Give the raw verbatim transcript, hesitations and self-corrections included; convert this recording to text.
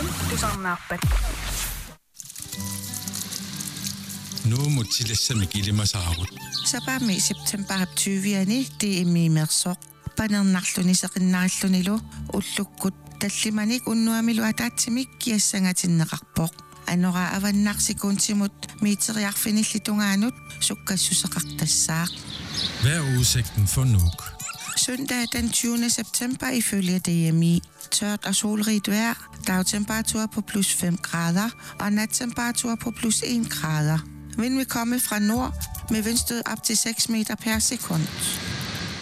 Tum tusarnaarpat. Nu mutilassami kilimasaarut. Sapami september tyviani tiimimersoq panernerluni seqinnarallunilu ullukkut tallimanik unnuamilu ataatsimik kiassangatinneqarpoq anora avannarsikuntimut miiteriarfinillitungaanut sukkassuseqartassaaq. Hvad er udsigten for Nuuk? Søndag den tyvende september ifølge D M I. Tørt og solrigt vejr, dagtemperatur på plus fem grader og nattemperatur på plus en grader. Vind vil komme fra nord med vindstød op til seks meter per sekund.